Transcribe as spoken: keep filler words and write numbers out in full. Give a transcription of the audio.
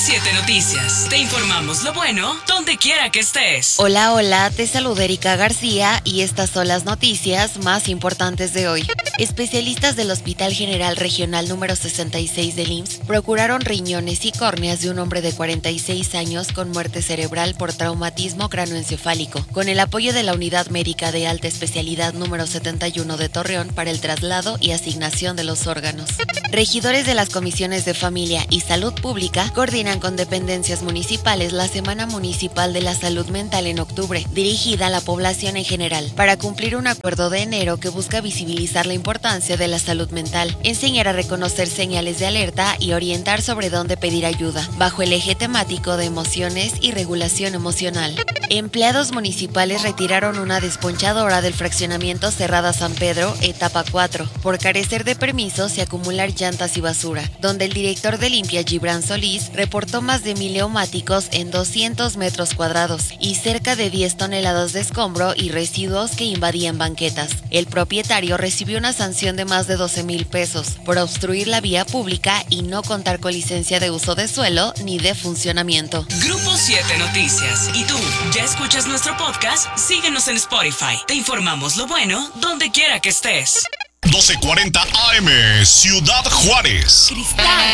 siete Noticias. Te informamos lo bueno donde quiera que estés. Hola, hola, te saluda Erika García y estas son las noticias más importantes de hoy. Especialistas del Hospital General Regional número sesenta y seis del I M S S procuraron riñones y córneas de un hombre de cuarenta y seis años con muerte cerebral por traumatismo cráneoencefálico, con el apoyo de la Unidad Médica de Alta Especialidad número setenta y uno de Torreón para el traslado y asignación de los órganos. Regidores de las comisiones de Familia y Salud Pública coordinan con dependencias municipales la Semana Municipal de la Salud Mental en octubre, dirigida a la población en general, para cumplir un acuerdo de enero que busca visibilizar la importancia de la salud mental, enseñar a reconocer señales de alerta y orientar sobre dónde pedir ayuda, bajo el eje temático de emociones y regulación emocional. Empleados municipales retiraron una desponchadora del fraccionamiento Cerrada San Pedro, etapa cuatro, por carecer de permisos y acumular llantas y basura, donde el director de Limpia, Gibran Solís, reportó más de mil neumáticos en doscientos metros cuadrados y cerca de diez toneladas de escombro y residuos que invadían banquetas. El propietario recibió una sanción de más de doce mil pesos por obstruir la vía pública y no contar con licencia de uso de suelo ni de funcionamiento. Grupo siete Noticias. ¿Y tú, ya escuchas nuestro podcast? Síguenos en Spotify. Te informamos lo bueno donde quiera que estés. doce cuarenta A M, Ciudad Juárez. Cristal.